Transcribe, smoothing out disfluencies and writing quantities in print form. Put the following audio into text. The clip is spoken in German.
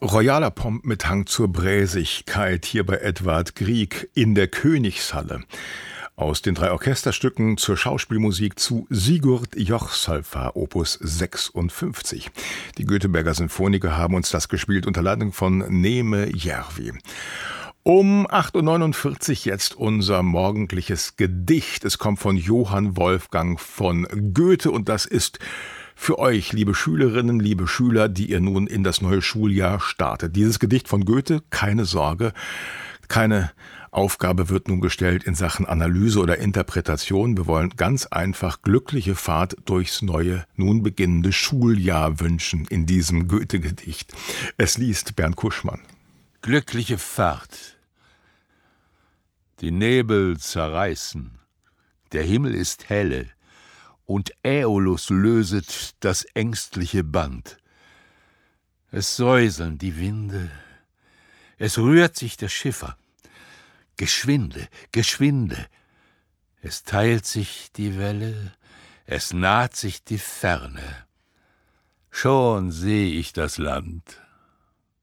Royaler Pomp mit Hang zur Bräsigkeit hier bei Edvard Grieg in der Königshalle. Aus den 3 Orchesterstücken zur Schauspielmusik zu Sigurd Jochsalfa, Opus 56. Die Göteborger Sinfoniker haben uns das gespielt unter Leitung von Neeme Järvi. Um 8.49 Uhr jetzt unser morgendliches Gedicht. Es kommt von Johann Wolfgang von Goethe und das ist für euch, liebe Schülerinnen, liebe Schüler, die ihr nun in das neue Schuljahr startet. Dieses Gedicht von Goethe, keine Sorge, keine Aufgabe wird nun gestellt in Sachen Analyse oder Interpretation. Wir wollen ganz einfach glückliche Fahrt durchs neue, nun beginnende Schuljahr wünschen in diesem Goethe-Gedicht. Es liest Bernd Kuschmann. Glückliche Fahrt. Die Nebel zerreißen, der Himmel ist helle, und Äolus löset das ängstliche Band. Es säuseln die Winde, es rührt sich der Schiffer. Geschwinde, geschwinde, es teilt sich die Welle, es naht sich die Ferne. Schon seh ich das Land,